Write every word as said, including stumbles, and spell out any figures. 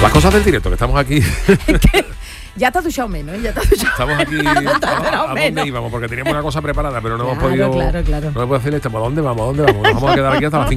Las cosas del directo, que estamos aquí. Ya te has duchado menos, ya te has duchado. Estamos aquí. ¿A, a dónde íbamos? Porque teníamos una cosa preparada, pero no Claro, hemos podido. claro, claro. No hemos podido hacer esto. ¿A dónde vamos? ¿A dónde vamos? Nos vamos a quedar aquí hasta las cinco.